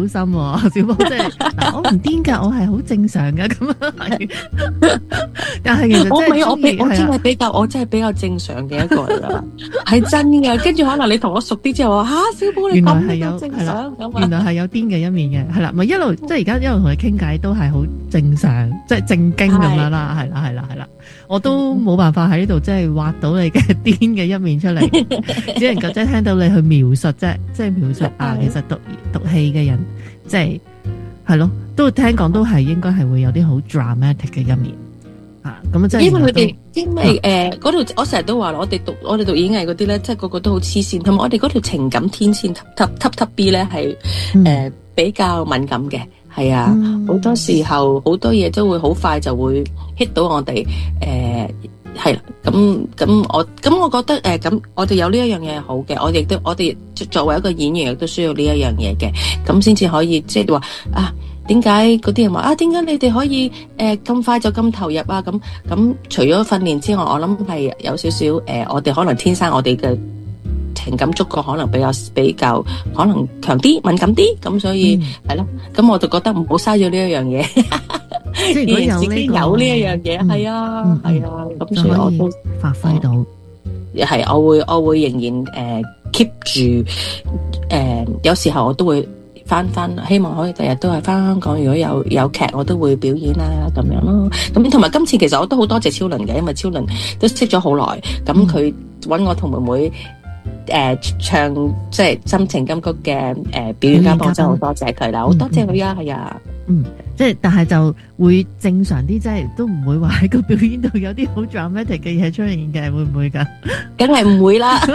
心喎，小寶即係嗱，我唔癲㗎，我係好正常㗎咁啊，係。但係其實我真係比較正常嘅一個嚟㗎，係真嘅。跟住可能你同我熟啲之後話小寶你咁都正常咁， 原來係有癲嘅一面嘅，係啦，咪一路即係而家一路同你傾偈都係好正常，即係正經咁樣啦，係啦，我都冇辦法喺呢度即係挖到你嘅癲嘅一面出嚟，只能夠即係聽到你去描述啫，即係描述其實讀戲嘅人即係咯，都聽講都係應該係會有啲好 dramatic 嘅一面啊，咁啊即係因為嗰條我成日都話我哋讀演藝嗰啲咧，即係個個都好黐線，同埋我哋嗰條情感天線級 B 咧係比較敏感嘅。係啊，好多時候好多嘢都會好快就會 hit 到我哋，係啦，咁我覺得咁我哋有呢一樣嘢係好嘅，我哋作為一個演員亦都需要呢一樣嘢嘅，咁先至可以即係話啊，點解嗰啲人話啊，點解你哋可以咁快就咁投入啊？咁除咗訓練之外，我諗係有少少我哋可能天生我哋嘅情感觸覺可能比較可能強啲、敏感啲，咁所以係咯。咁我就覺得唔好嘥咗呢一樣嘢。 即係如果有呢一樣嘢，係啊，咁所以我都發揮到。 係，我會仍然keep 住有時候我都會翻，希望可以第日都係翻香港。如果有劇，我都會表演啦，咁樣咯。咁同埋今次其實我都好多謝超倫嘅，因為超倫都識咗好耐，咁佢揾我同妹妹。唱即係心情金曲嘅表演嘉賓，真係好多謝佢啦，好多謝佢啊，係啊， 即係但係就會正常啲，即係都唔會話喺個表演度有啲好 dramatic 嘅嘢出現嘅，會唔會噶？ 梗係唔會啦，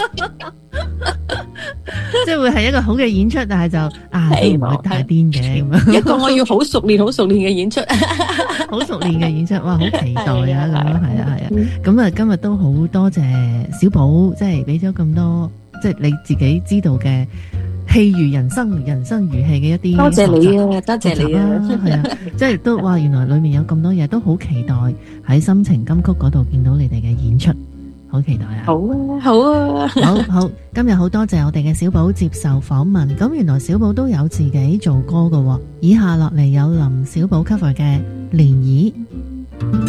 即係會係一個好嘅演出，但係就都唔會太癲嘅咁樣。 一個我要好熟練嘅演出， 好熟練嘅演出，哇，好期待啊！咁樣係啊。咁啊，今日都好多謝小寶，即係俾咗咁多，即係你自己知道嘅戲如人生，人生如戲嘅一啲。 多謝你啊，多謝你啊， 係啊，即係都哇，原來裏面有咁多嘢，都好期待喺心情金曲嗰度見到你哋嘅演出。好期待啊！ 好啊，好啊， 好！今日好多謝我哋嘅小寶接受訪問。咁原來小寶都有自己做歌㗎喎。以下落嚟有林小寶 cover 嘅《漣漪》。